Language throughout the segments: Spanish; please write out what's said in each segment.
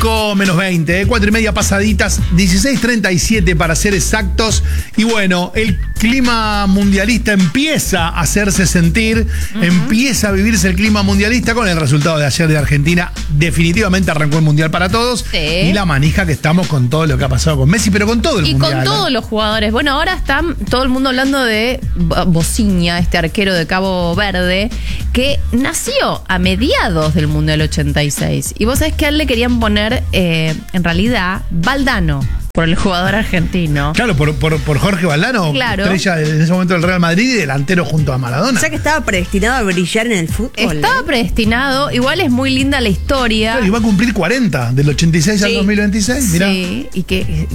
5 menos 20, 4 y media pasaditas, 16:37 para ser exactos. Y bueno, el clima mundialista empieza a hacerse sentir, empieza a vivirse el clima mundialista con el resultado de ayer de Argentina. Definitivamente arrancó el mundial para todos. Sí. Y la manija que estamos con todo lo que ha pasado con Messi, pero con todo el mundial. Y con todos los jugadores. Bueno, ahora está todo el mundo hablando de Bocinha, este arquero de Cabo Verde, que nació a mediados del Mundial 86. Y vos sabés que a él le querían poner, en realidad, Valdano, por el jugador argentino. Claro, por Jorge Valdano, claro, estrella en ese momento del Real Madrid y delantero junto a Maradona. O sea que estaba predestinado a brillar en el fútbol. Estaba predestinado, igual es muy linda la historia. Claro, iba a cumplir 40, del 86 al 2026, mirá. Sí, y que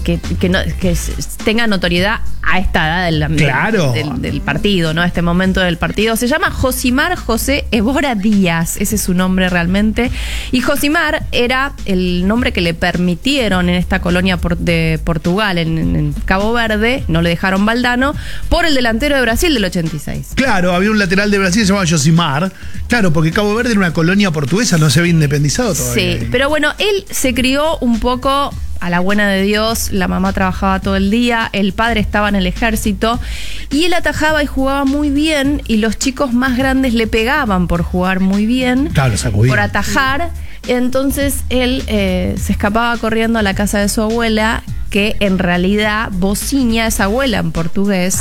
tenga notoriedad a esta edad del partido, ¿no? A este momento del partido. Se llama Josimar José Evora Díaz, ese es su nombre realmente. Y Josimar era el nombre que le permitieron en esta colonia de Portugal, en Cabo Verde, no le dejaron Valdano, por el delantero de Brasil del 86. Claro, había un lateral de Brasil que se llamaba Josimar. Claro, porque Cabo Verde era una colonia portuguesa, no se había independizado todavía. Sí, pero bueno, él se crió un poco a la buena de Dios, la mamá trabajaba todo el día, el padre estaba en el ejército y él atajaba y jugaba muy bien y los chicos más grandes le pegaban por jugar muy bien, claro, por atajar. Entonces él se escapaba corriendo a la casa de su abuela, que en realidad Bocinha es abuela en portugués.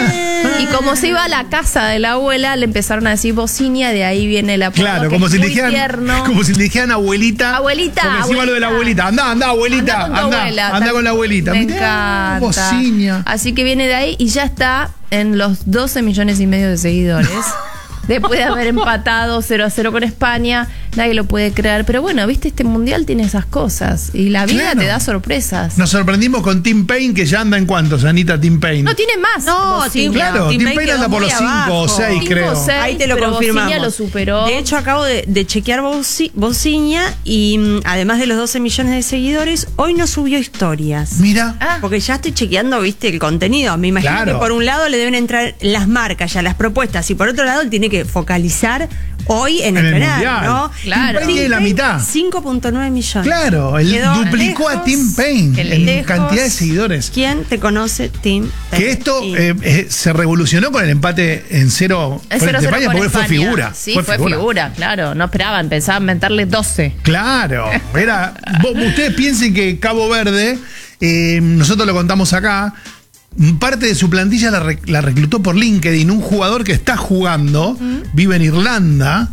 Y como se iba a la casa de la abuela, le empezaron a decir Bocinha, de ahí viene el apodo. Claro, como si le dijeran abuelita. Abuelita. Como encima lo de la abuelita. Anda, abuelita. Anda con la abuelita. Me encanta. Bocinha. Así que viene de ahí y ya está en los 12,5 millones de seguidores. Después de haber empatado 0-0 con España, nadie lo puede creer. Pero bueno, viste, este mundial tiene esas cosas. Y la vida te da sorpresas. Nos sorprendimos con Tim Payne, que ya anda en cuántos, Anita, Tim Payne. No, tiene más. No, Bocinha. Claro, Tim Payne anda por los 5 o 6, creo. 6, ahí te lo confirmamos. Bocinha lo superó. De hecho, acabo de chequear Bocinha y además de los 12 millones de seguidores, hoy no subió historias. Mira. Porque ya estoy chequeando, viste, el contenido. Me imagino que por un lado le deben entrar las marcas, ya las propuestas, y por otro lado él tiene que focalizar hoy en el canal, ¿no? Claro. Tim Payne la mitad. 5.9 millones. Claro, él duplicó a Tim Payne en cantidad de seguidores. ¿Quién te conoce, Tim Payne? Que esto se revolucionó con el empate en 0 frente a España, porque fue figura. Sí, fue figura, claro. No esperaban, pensaban meterle 12. Claro. Ustedes piensen que Cabo Verde, nosotros lo contamos acá, parte de su plantilla la reclutó por LinkedIn, un jugador que está jugando, vive en Irlanda,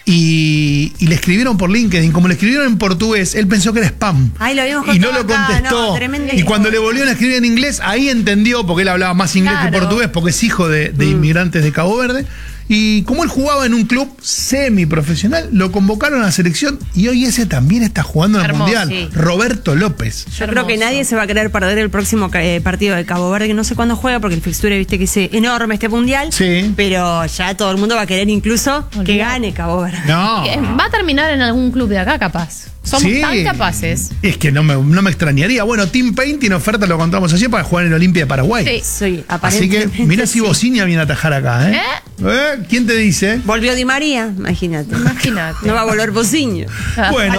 y le escribieron por LinkedIn. Como le escribieron en portugués, él pensó que era spam. Ay, lo habíamos y no lo acá, contestó. Y cuando le volvieron a escribir en inglés, ahí entendió, porque él hablaba más inglés que portugués, porque es hijo de inmigrantes de Cabo Verde. Y como él jugaba en un club semiprofesional, lo convocaron a la selección y hoy ese también está jugando en el Mundial. Sí. Roberto López. Yo creo que nadie se va a querer perder el próximo partido de Cabo Verde, que no sé cuándo juega, porque el fixture, viste que es enorme este Mundial. Sí. Pero ya todo el mundo va a querer incluso que gane Cabo Verde. No. Va a terminar en algún club de acá, capaz. Somos tan capaces. Es que no me extrañaría. Bueno, Tim Payne tiene oferta, lo contamos ayer, para jugar en el Olimpia de Paraguay. Sí, así que mira si Bocinha viene a atajar acá, ¿eh? ¿Quién te dice? Volvió Di María, imagínate. No va a volver Bocinha. Bueno,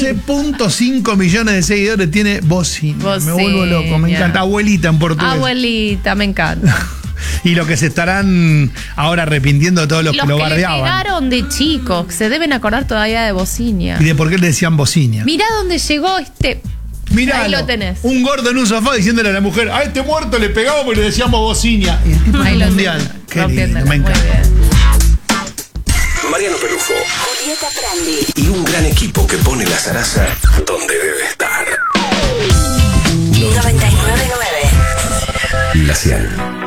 12.5 millones de seguidores tiene Bocinha. Me vuelvo loco, me encanta. Abuelita en portugués. Abuelita, me encanta. Y lo que se estarán ahora arrepintiendo de todos los que lo bardeaban. Los que le pegaron de chicos, se deben acordar todavía de Bocinha. ¿Y de por qué le decían Bocinha? Mirá dónde llegó este... Mirá, ahí lo tenés. Un gordo en un sofá diciéndole a la mujer, a este muerto le pegamos porque le decíamos Bocinha. Y el tipo en el mundial. Qué lindo, me encanta. Mariano Pelufo, Julieta Prandi y un gran equipo que pone la zaraza donde debe estar. 99.9 La Cial.